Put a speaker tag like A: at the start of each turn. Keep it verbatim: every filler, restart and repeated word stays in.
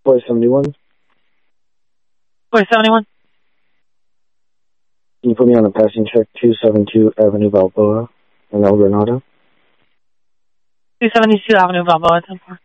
A: four seventy-one.
B: four seventy-one.
A: Can you put me on a passing check, two seventy-two Avenue Balboa in El Granada?
B: two seventy-two Avenue Balboa, ten four.